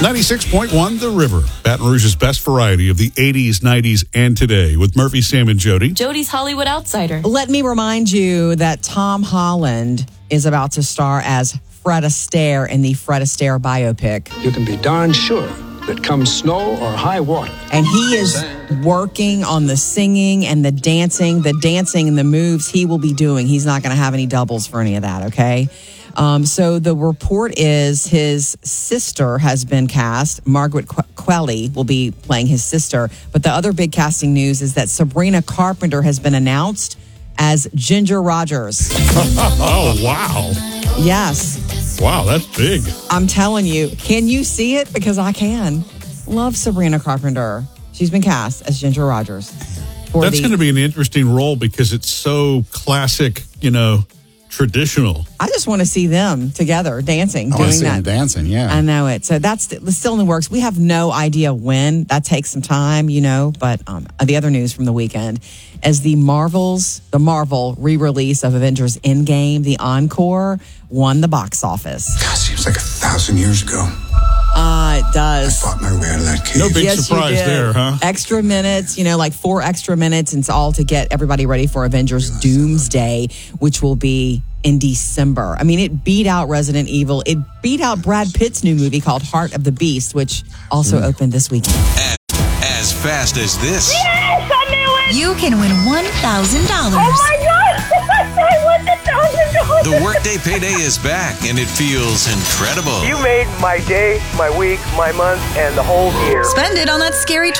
96.1 The River, Baton Rouge's best variety of the 80s, 90s, and today with Murphy, Sam, and Jody. Jody's Hollywood Outsider. Let me remind you that Tom Holland is about to star as Fred Astaire in the Fred Astaire biopic. You can be darn sure that come snow or high water. And he is working on the singing and the dancing and the moves he will be doing. He's not going to have any doubles for any of that, okay? So the report is his sister has been cast. Margaret Qualley will be playing his sister. But the other big casting news is that Sabrina Carpenter has been announced as Ginger Rogers. Oh, wow. Yes. Wow, that's big. I'm telling you. Can you see it? Because I can. Love Sabrina Carpenter. She's been cast as Ginger Rogers. That's going to be an interesting role because it's so classic, traditional. I just want to see them together dancing, I want to doing see that. them dancing, yeah. I know it. So that's still in the works. We have no idea when. That takes some time, But the other news from the weekend is the Marvel re-release of Avengers Endgame, the Encore, won the box office. God, seems like 1,000 years ago. It does. I fought my way out of that cave. No big Yes, surprise you did. there, huh? Extra minutes, like 4 extra minutes, and it's all to get everybody ready for Avengers Doomsday, which will be in December. I mean, it beat out Resident Evil. It beat out Brad Pitt's new movie called Heart of the Beast, which also opened this weekend. As fast as this. Yes, I knew it! You can win $1,000. Oh my God! I won $1,000! The Workday Payday is back, and it feels incredible. You made my day, my week, my month, and the whole year. Spend it on that scary